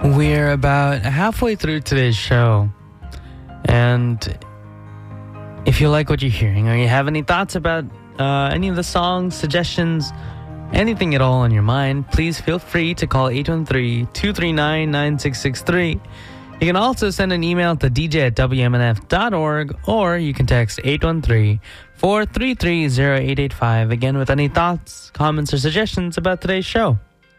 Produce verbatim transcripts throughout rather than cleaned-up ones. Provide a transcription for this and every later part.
We're about halfway through today's show, and if you like what you're hearing or you have any thoughts about uh, any of the songs, suggestions, anything at all on your mind, please feel free to call eight one three, two three nine, nine six six three. You can also send an email to d j at w m n f dot org, or you can text eight one three, four three three, zero eight eight five, again with any thoughts, comments, or suggestions about today's show.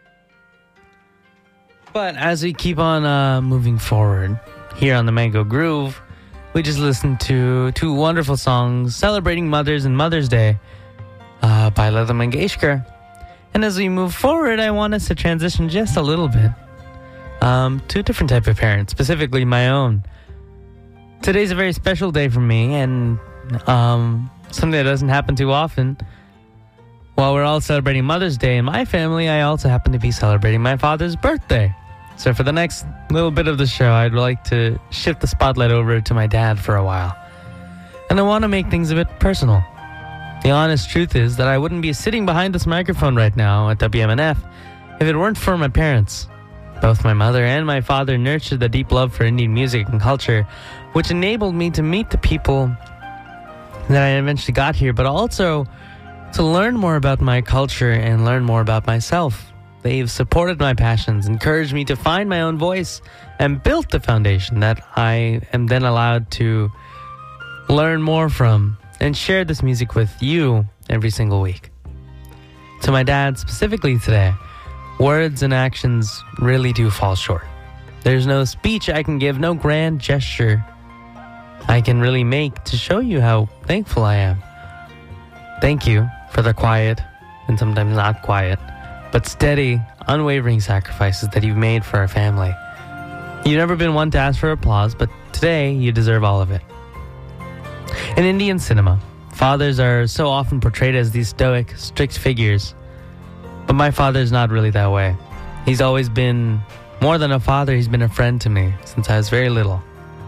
But as we keep on uh, moving forward here on the Mango Groove, we just listened to two wonderful songs celebrating mothers and Mother's Day uh, by Lata Mangeshkar. And as we move forward, I want us to transition just a little bit um, to a different type of parent, specifically my own. Today's a very special day for me, and um, something that doesn't happen too often. While we're all celebrating Mother's Day in my family, I also happen to be celebrating my father's birthday. So for the next little bit of the show, I'd like to shift the spotlight over to my dad for a while. And I want to make things a bit personal. The honest truth is that I wouldn't be sitting behind this microphone right now at W M N F if it weren't for my parents. Both my mother and my father nurtured the deep love for Indian music and culture, which enabled me to meet the people that I eventually got here, but also to learn more about my culture and learn more about myself. They've supported my passions, encouraged me to find my own voice, and built the foundation that I am then allowed to learn more from and share this music with you every single week. To my dad specifically today, words and actions really do fall short. There's no speech I can give, no grand gesture I can really make to show you how thankful I am. Thank you for the quiet, and sometimes not quiet, but steady, unwavering sacrifices that you've made for our family. You've never been one to ask for applause, but today you deserve all of it. In Indian cinema, fathers are so often portrayed as these stoic, strict figures. But my father's not really that way. He's always been more than a father, he's been a friend to me since I was very little.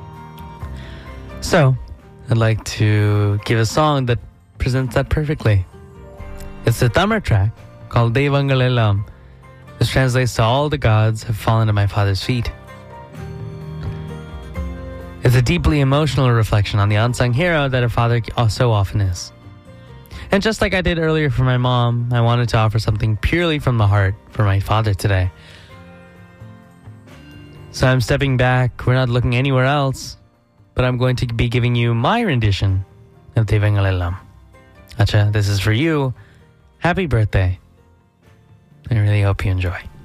So, I'd like to give a song that presents that perfectly. It's a Tamil track called Devangal Ellam. This translates to All the Gods Have Fallen at My Father's Feet. It's a deeply emotional reflection on the unsung hero that a father so often is. And just like I did earlier for my mom, I wanted to offer something purely from the heart for my father today. So I'm stepping back, we're not looking anywhere else, but I'm going to be giving you my rendition of Devangal Ellam. Acha, this is for you. Happy birthday. I really hope you enjoy.